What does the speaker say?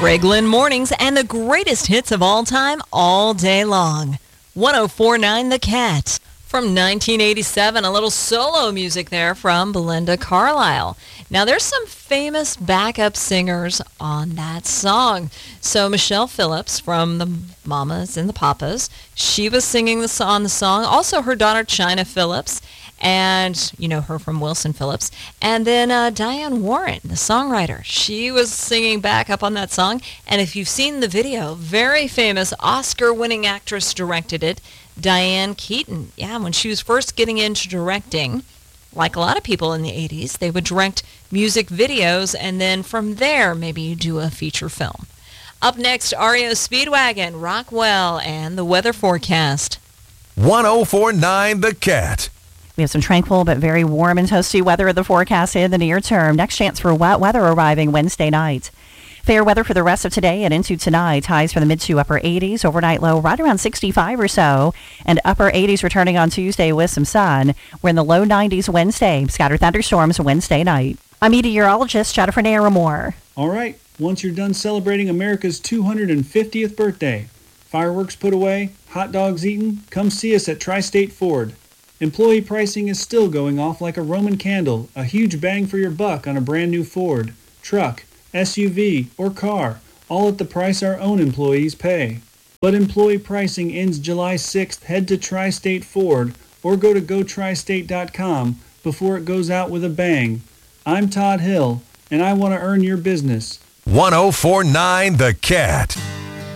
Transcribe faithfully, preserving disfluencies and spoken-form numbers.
Greg Lynn Mornings and the greatest hits of all time all day long. one oh four point nine The Cat. From nineteen eighty-seven, a little solo music there from Belinda Carlisle. Now, there's some famous backup singers on that song. So Michelle Phillips from the Mamas and the Papas, she was singing the song, on the song. Also, her daughter China Phillips, and you know her from Wilson Phillips. And then uh, Diane Warren, the songwriter, she was singing back up on that song. And if you've seen the video, very famous Oscar-winning actress directed it, Diane Keaton. Yeah, when she was first getting into directing, like a lot of people in the eighties, they would direct music videos, and then from there, maybe you do a feature film. Up next, R E O Speedwagon, Rockwell, and the weather forecast. one oh four point nine The Cat. We have some tranquil but very warm and toasty weather in the forecast in the near term. Next chance for wet weather arriving Wednesday night. Fair weather for the rest of today and into tonight. Highs for the mid to upper eighties. Overnight low right around sixty-five or so. And upper eighties returning on Tuesday with some sun. We're in the low nineties Wednesday. Scattered thunderstorms Wednesday night. I'm meteorologist Jennifer Naramore. All right. Once you're done celebrating America's two hundred fiftieth birthday, fireworks put away, hot dogs eaten, come see us at Tri-State Ford. Employee pricing is still going off like a Roman candle. A huge bang for your buck on a brand new Ford, truck, S U V, or car, all at the price our own employees pay. But employee pricing ends July sixth. Head to Tri-State Ford or go to go tri state dot com before it goes out with a bang. I'm Todd Hill, and I want to earn your business. one oh four point nine The Cat.